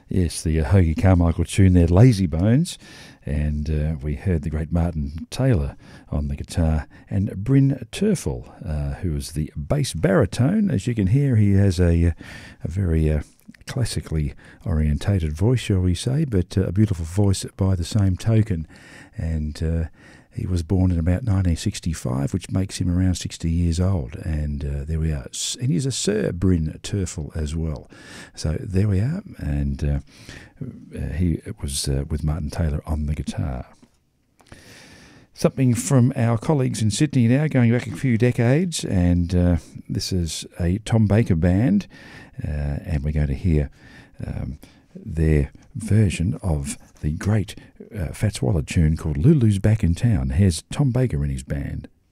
Yes, the Hoagie Carmichael tune there, Lazy Bones, and we heard the great Martin Taylor on the guitar, and Bryn Terfel, who is the bass baritone. As you can hear, he has a very classically orientated voice, shall we say, but a beautiful voice by the same token, and he was born in about 1965, which makes him around 60 years old. And there we are. And he's a Sir Bryn Terfel as well. So there we are. And he was with Martin Taylor on the guitar. Something from our colleagues in Sydney now, going back a few decades. And this is a Tom Baker band. And we're going to hear their version of the great Fats Waller tune called Lulu's Back in Town. Here's Tom Baker and his band.